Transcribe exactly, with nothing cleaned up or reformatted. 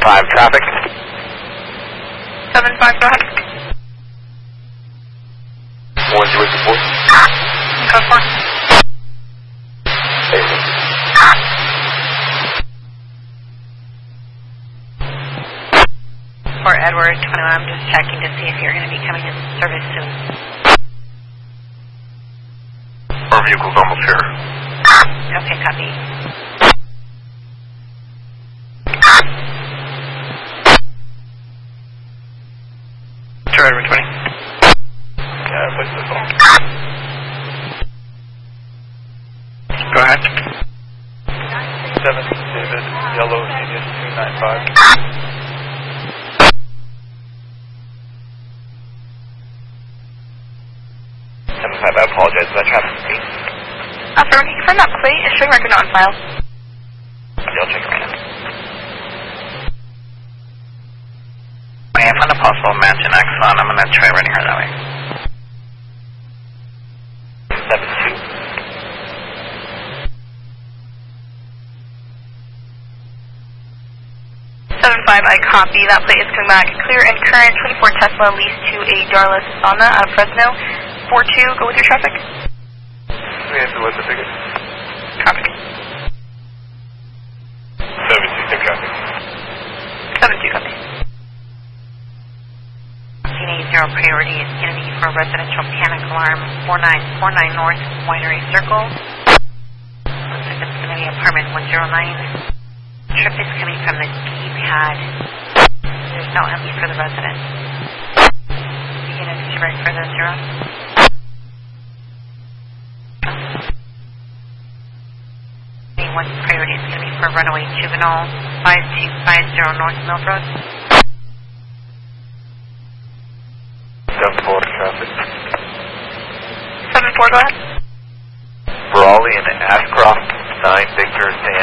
five, traffic. seven five, go ahead. one zero two four. Go for it. For Edward twenty-one, I'm just checking to see if you're going to be coming in service soon. Our vehicle's almost here. Okay, copy. Sure, Edward twenty. Yeah, place this one. Go ahead. seven, David, yellow, Union two nine five. seven five, I apologize for that traffic. Uh, sir, can you confirm that plate is showing record not on file? Yeah, I'll check it right now. I found a possible match in Exxon. I'm going to try running her that way. seven two. seven five, I copy. That plate is coming back clear and current. twenty-four Tesla leased to a Darla Sana out of Fresno. four two, go with your traffic. We have to let the ticket. Traffic. seven two, same traffic. seven two, copy. Zero priority is going to be for residential panic alarm four nine four nine North Winery Circle. Looks like it's going to be apartment one zero nine. Trip is coming from the keypad. There's no empty for the resident. You going to disregard for the zero? One priority is going to be for runaway juvenile five two five zero North Mill Road. seven four, traffic. seven four, go ahead. Brawley and Ashcroft, nine Victor, San